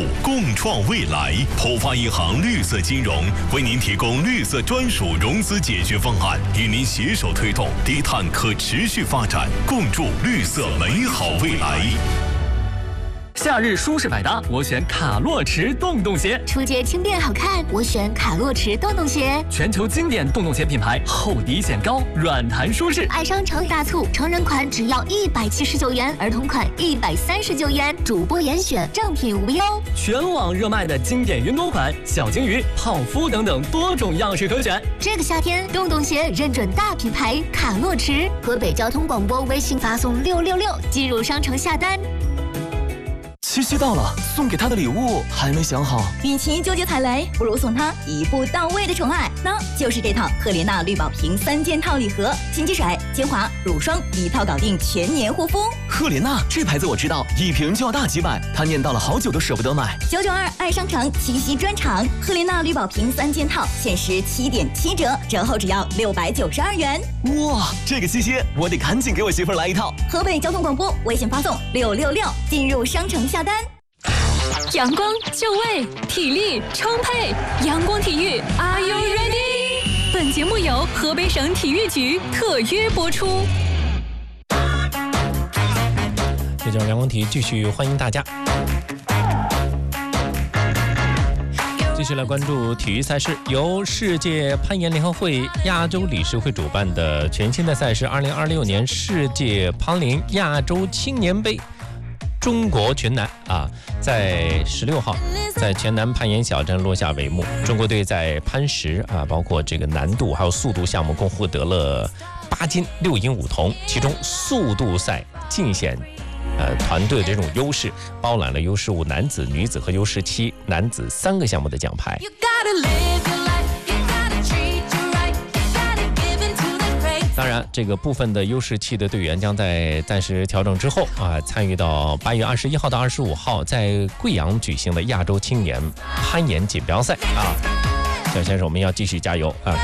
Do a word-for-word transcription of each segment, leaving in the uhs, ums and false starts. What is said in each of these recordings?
共创未来。浦发银行绿色金融为您提供绿色专属融资解决方案，与您携手推动低碳可持续发展，共筑绿色美好未来。 夏日舒适百搭，我选卡洛驰洞洞鞋； 出街轻便好看，我选卡洛驰洞洞鞋。 全球经典洞洞鞋品牌，厚底显高，软弹舒适。 爱商城大促，成人款只要一百七十九元，儿童款一百三十九元，主播严选，正品无忧。 全网热卖的经典云朵款、小金鱼、泡芙等等多种样式可选。 这个夏天，洞洞鞋认准大品牌卡洛驰。河北交通广播微信发送六六六进入商城下单。 七夕到了，送给他的礼物还没想好。 与其纠结踩雷，不如送他一步到位的宠爱，那就是这套赫莲娜绿宝瓶三件套礼盒，金鸡水、精华、乳霜一套搞定全年护肤。 赫莲娜这牌子我知道，一瓶就要大几百，他念叨了好久都舍不得买。 九九二爱商城七夕专场，赫莲娜绿宝瓶三件套限时七点七折，折后只要六百九十二元。 哇，这个七夕我得赶紧给我媳妇儿来一套。 河北交通广播微信发送六六六进入商城下单。 阳光就位，体力充沛，阳光体育 Are you ready？ 本节目由河北省体育局特约播出。 这就是阳光体育，继续欢迎大家继续来关注体育赛事。由世界攀岩联合会亚洲理事会主办的全新的赛事二零二六年世界攀联亚洲青年杯中国全男啊，在十六号在全男攀岩小镇落下帷幕。中国队在攀石啊，包括这个难度还有速度项目共获得了八金六银五铜，其中速度赛尽显呃团队的这种优势，包揽了 U 十五男子、女子和 U 十七男子三个项目的奖牌。当然，这个部分的 U 十七的队员将在暂时调整之后啊，参与到八月二十一号到二十五号在贵阳举行的亚洲青年攀岩锦标赛啊。小先生，我们要继续加油啊！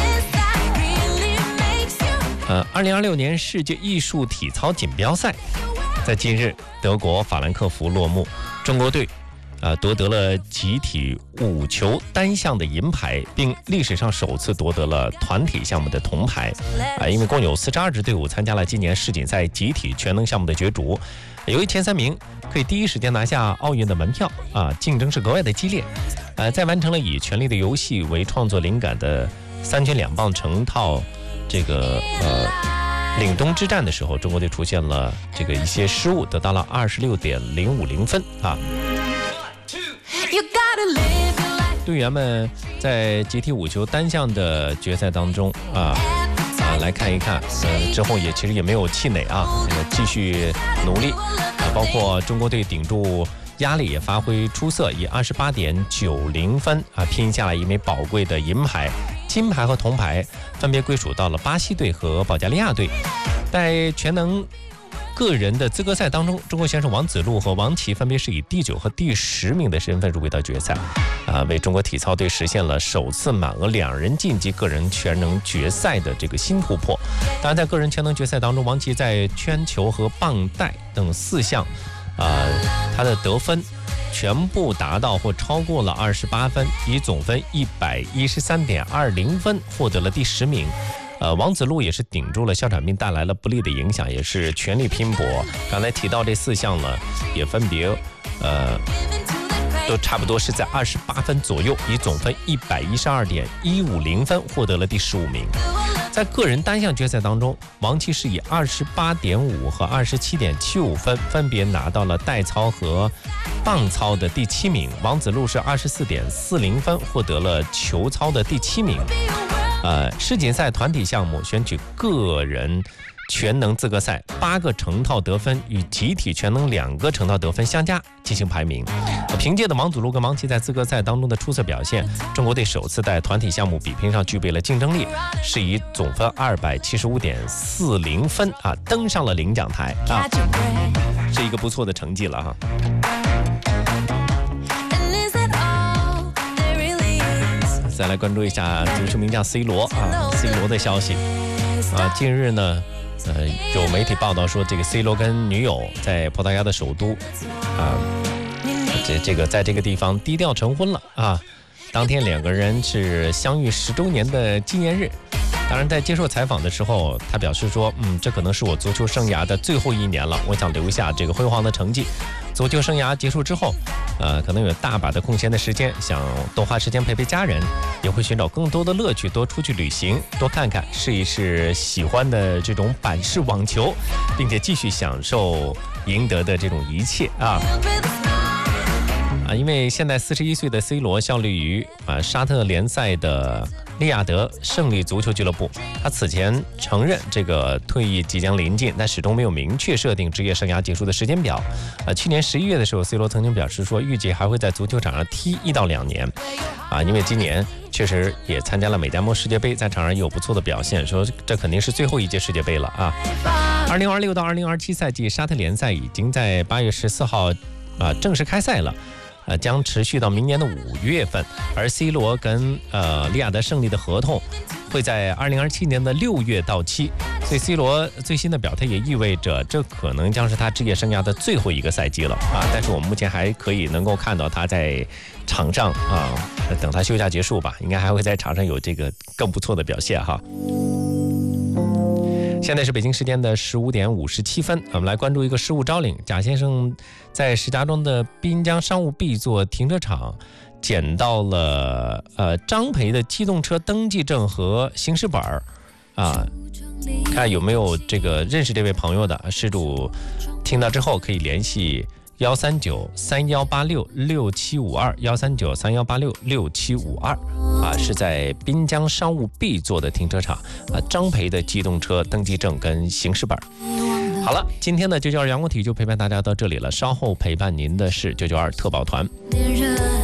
呃，二零二六年世界艺术体操锦标赛在近日德国法兰克福落幕，中国队呃，夺得了集体五球单项的银牌，并历史上首次夺得了团体项目的铜牌啊！因为共有四十二支队伍参加了今年世锦赛集体全能项目的角逐，由于前三名可以第一时间拿下奥运的门票啊，竞争是格外的激烈。呃，在完成了以《权力的游戏》为创作灵感的三圈两棒成套这个呃岭东之战的时候，中国队出现了这个一些失误，得到了二十六点零五零分啊。队员们在集体五球单项的决赛当中啊啊来看一看，呃之后也其实也没有气馁啊，呃、继续努力啊，包括中国队顶住压力也发挥出色，以二十八点九零分啊拼下了一枚宝贵的银牌，金牌和铜牌分别归属到了巴西队和保加利亚队。在全能个人的资格赛当中，中国选手王子路和王琦分别是以第九和第十名的身份入围到决赛，啊，为中国体操队实现了首次满额两人晋级个人全能决赛的这个新突破。当然，在个人全能决赛当中，王琦在圈球和棒带等四项，啊，他的得分全部达到或超过了二十八分，以总分一百一十三点二零分获得了第十名。呃，王子路也是顶住了哮喘病带来了不利的影响，也是全力拼搏。刚才提到这四项呢，也分别呃都差不多是在二十八分左右，以总分一百一十二点一五零分获得了第十五名。在个人单项决赛当中，王琦是以二十八点五和二十七点七五分分别拿到了带操和棒操的第七名，王子路是二十四点四零分获得了球操的第七名。呃，世锦赛团体项目选取个人全能资格赛八个成套得分与集体全能两个成套得分相加进行排名。凭借的王子路跟王琦在资格赛当中的出色表现，中国队首次在团体项目比拼上具备了竞争力，是以总分二百七十五点四零分啊登上了领奖台啊，是一个不错的成绩了哈。再来关注一下足球名将 C 罗啊 ，C 罗的消息啊。近日呢，呃，有媒体报道说，这个 C 罗跟女友在葡萄牙的首都啊这这个在这个地方低调成婚了啊。当天两个人是相遇十周年的纪念日。当然，在接受采访的时候，他表示说：“嗯，这可能是我足球生涯的最后一年了，我想留下这个辉煌的成绩。足球生涯结束之后，呃，可能有大把的空闲的时间，想多花时间陪陪家人，也会寻找更多的乐趣，多出去旅行，多看看，试一试喜欢的这种板式网球，并且继续享受赢得的这种一切啊。”啊，因为现在四十一岁的 C 罗效力于啊沙特联赛的利雅得胜利足球俱乐部。他此前承认这个退役即将临近，但始终没有明确设定职业生涯结束的时间表。呃，去年十一月的时候 ，C 罗曾经表示说，预计还会在足球场上踢一到两年。啊，因为今年确实也参加了美加墨世界杯，在场上也有不错的表现，说这肯定是最后一届世界杯了啊。二零二六到二零二七赛季沙特联赛已经在八月十四号啊正式开赛了。呃，将持续到明年的五月份，而 C 罗跟呃利雅得胜利的合同会在二零二七年的六月到期，所以 C 罗最新的表态也意味着这可能将是他职业生涯的最后一个赛季了啊！但是我们目前还可以能够看到他在场上啊，等他休假结束吧，应该还会在场上有这个更不错的表现哈。现在是北京时间的十五点五十七分，我们来关注一个失物招领。贾先生在石家庄的滨江商务 B 座停车场捡到了呃张培的机动车登记证和行驶本儿啊，看有没有这个认识这位朋友的失主，听到之后可以联系幺三九三幺八六六七五二幺三九三幺八六六七五二啊，是在滨江商务 B 座的停车场啊，张培的机动车登记证跟行驶本。好了，今天的九九二阳光体育就陪伴大家到这里了，稍后陪伴您的是九九二特保团。